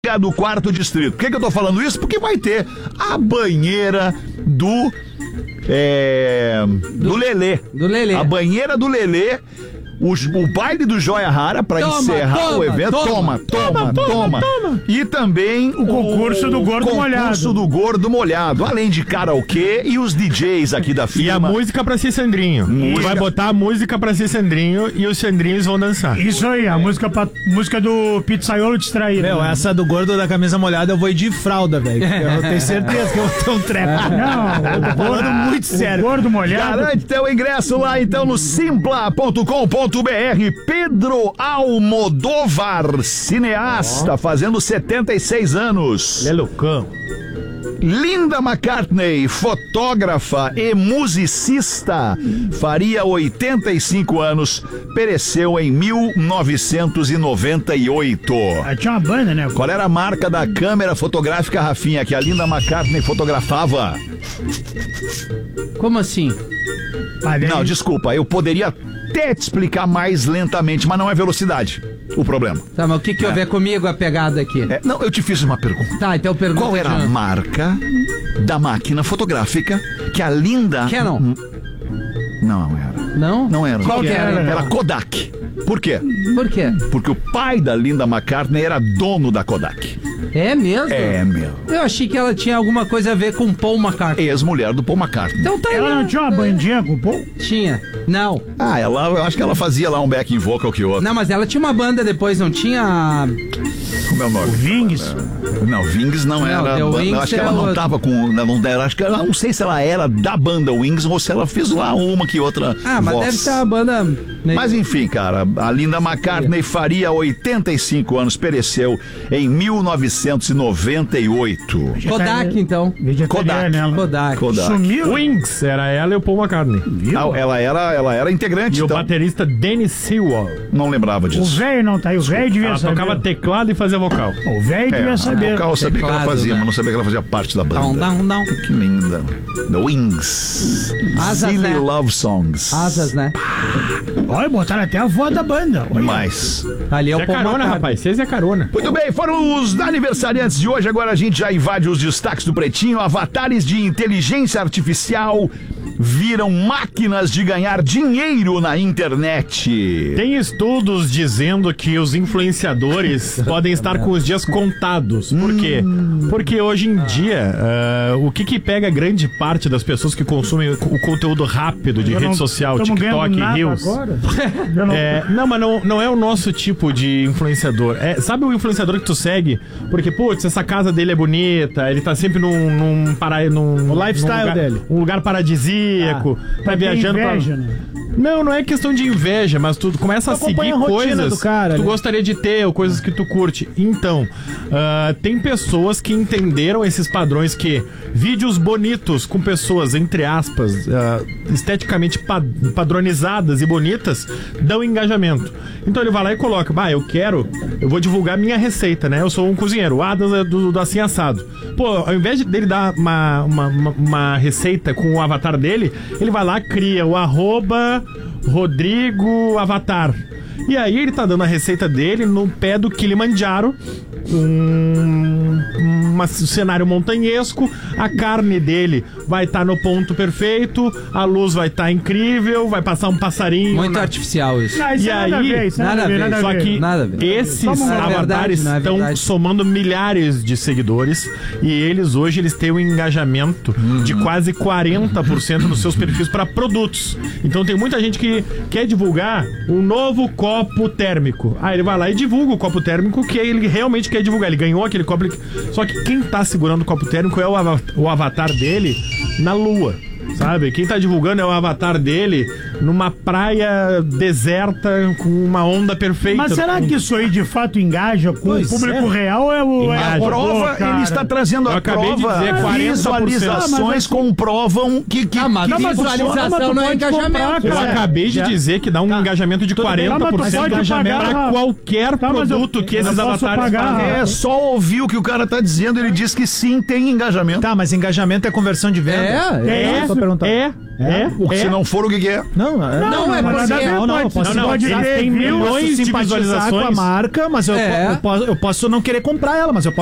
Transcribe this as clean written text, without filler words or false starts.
do quarto distrito. Por que eu tô falando isso? Porque vai ter a banheira do Lelê. Do Lelê. A banheira do Lelê. O baile do Joia Rara pra encerrar o evento. Toma. E também o concurso do Gordo Molhado. Concurso do Gordo Molhado. Além de karaokê e os DJs aqui da firma. E a música pra ser Sandrinho. Vai botar a música pra ser Sandrinho e os Sandrinhos vão dançar. Isso aí, a música do Pizzaiolo Distraído. Meu, essa do Gordo da camisa molhada eu vou ir de fralda, velho. Eu tenho certeza que eu vou ter um treco. Não, eu tô falando muito sério. O Gordo Molhado. Garante teu ingresso lá então no simpla.com.br. Pedro Almodóvar, cineasta, fazendo 76 anos. É loucão. Linda McCartney, fotógrafa e musicista, faria 85 anos, pereceu em 1998. Tinha uma banda, né? Qual era a marca da câmera fotográfica, Rafinha, que a Linda McCartney fotografava? Como assim? Não, desculpa, eu poderia até te explicar mais lentamente, mas não é velocidade o problema. Tá, mas o que houver comigo a pegada aqui? Não, eu te fiz uma pergunta. Tá, então pergunta. Qual era a marca da máquina fotográfica que a Linda... Canon. Não era. Não? Não era. Qual que era? Era Kodak. Por quê? Por quê? Porque o pai da Linda McCartney era dono da Kodak. É mesmo? É, meu. Eu achei que ela tinha alguma coisa a ver com Paul McCartney. Ex-mulher do Paul McCartney. Então tá aí. Ela não tinha uma bandinha com o Paul? Tinha. Não. Eu acho que ela fazia lá um backing vocal que outro. Não, mas ela tinha uma banda depois, não tinha... Como é o nome? O Wings? Não, Wings não era. The Wings acho que ela não tava com. Não sei se ela era da banda Wings ou se ela fez lá uma que outra. Mas voz. deve ser uma banda. Mas enfim, cara, a Linda McCartney faria 85 anos, pereceu em 1998. Kodak, então. Kodak. Sumiu? Wings, era ela e o Paul McCartney. Ela era integrante. E então. o baterista Danny Sewell. Não lembrava O disso. velho não tá aí, o velho devia Ela saber. tocava teclado e fazia vocal. O velho devia saber. Eu sabia que ela Teclado, fazia, né? mas não sabia que ela fazia parte da banda. Down. Que linda. The Wings. Asas, Silly né? Love Songs. Asas, né? Olha, botaram até a voz da banda. Olha. Demais. Ali é Você o é Paul carona, McCartney. rapaz. Vocês é carona. Muito bem, foram os aniversariantes de hoje. Agora a gente já invade os destaques do Pretinho. Avatares de inteligência artificial viram máquinas de ganhar dinheiro na internet. Tem estudos dizendo que os influenciadores podem estar com os dias contados. Por quê? Porque hoje em dia, o que pega grande parte das pessoas que consumem o conteúdo rápido de rede social, TikTok, Reels... Não, mas não é o nosso tipo de influenciador. Sabe o influenciador que tu segue? Porque, putz, essa casa dele é bonita, ele tá sempre num lifestyle dele. Um lugar paradisíaco, tá viajando inveja, pra... né? Não é questão de inveja, mas tu começa a seguir coisas cara, que tu né? gostaria de ter, ou coisas que tu curte. Então, tem pessoas que entenderam esses padrões que vídeos bonitos com pessoas, entre aspas, esteticamente padronizadas e bonitas, dão engajamento. Então ele vai lá e coloca, eu vou divulgar minha receita, né? Eu sou um cozinheiro, o Adas é do assim assado. Pô, ao invés dele dar uma receita com o avatar dele, ele vai lá, cria o @Rodrigo Avatar. E aí ele tá dando a receita dele no pé do Kilimanjaro, um cenário montanhesco, a carne dele vai estar no ponto perfeito, a luz vai estar incrível, vai passar um passarinho. Muito artificial isso. Não, isso E nada aí, a ver, isso nada a ver. Só que Nada a ver. esses Não é avatares verdade, não é estão verdade. somando milhares de seguidores e eles têm um engajamento de quase 40% nos seus perfis para produtos. Então tem muita gente que quer divulgar um novo copo térmico. Ele vai lá e divulga o copo térmico que ele realmente quer divulgar. Ele ganhou aquele copo. Só que quem tá segurando o copo térmico é o avatar dele na lua. Sabe? Quem tá divulgando é o avatar dele numa praia deserta com uma onda perfeita. Mas será que isso aí de fato engaja com o público real ou é o... A prova, ele está trazendo Eu a acabei de prova. dizer 40%. Visualizações comprovam que mas visualização não é engajamento. Eu acabei de dizer que dá um engajamento de 40% de engajamento para qualquer produto que esses avatares fazem. É só ouvir o que o cara tá dizendo, ele diz que sim, tem engajamento. Tá, mas engajamento é conversão de venda? É. Só perguntar. Se não for, o que é? Não, é porque- Pode Eles ter têm milhões de simpatizar com a visualizações. marca, mas eu posso não querer comprar ela, mas eu posso